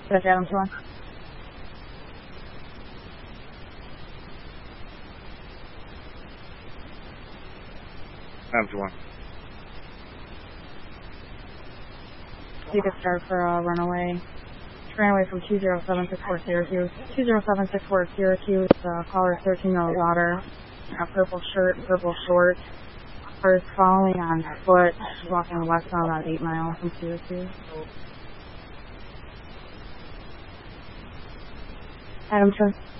That's Adam 2-1. Adam 2-1. You could start for a runaway. Ran away from 20764 Syracuse. 20764 Syracuse, caller 13-year-old daughter. A purple shirt, purple shorts. Car is following on foot. She's walking westbound about 8 miles from Syracuse. Adam 2.